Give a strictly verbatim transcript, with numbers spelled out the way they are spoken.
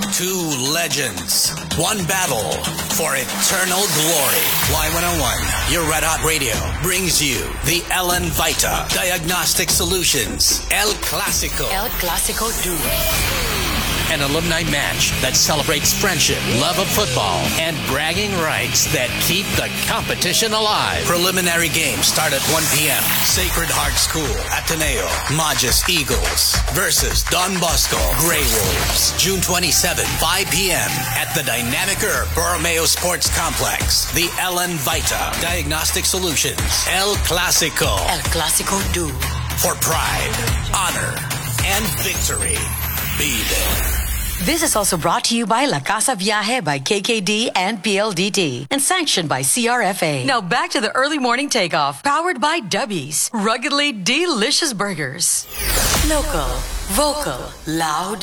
Two legends. One battle for eternal glory. Y one oh one, your Red Hot Radio, brings you the Ellen Vita Diagnostic Solutions El Clasico. El Clasico Duo. An alumni match that celebrates friendship, love of football, and bragging rights that keep the competition alive. Preliminary games start at one p.m. Sacred Heart School, Ateneo, Majas Eagles versus Don Bosco, Grey Wolves. June twenty-seventh, five p.m. at the Dynamic-er Borromeo Sports Complex. The Ellen Vita Diagnostic Solutions El Clasico. El Clasico Duo. For pride, honor, and victory. Be there. This is also brought to you by La Casa Viaje by K K D and P L D T and sanctioned by C R F A. Now back to the early morning takeoff, powered by Dubby's ruggedly delicious burgers. Local, vocal, loud,